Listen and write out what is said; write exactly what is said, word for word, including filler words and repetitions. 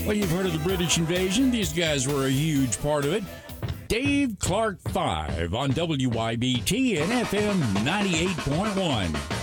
Well, you've heard of the British invasion. These guys were a huge part of it. Dave Clark five on W Y B T and F M ninety-eight point one.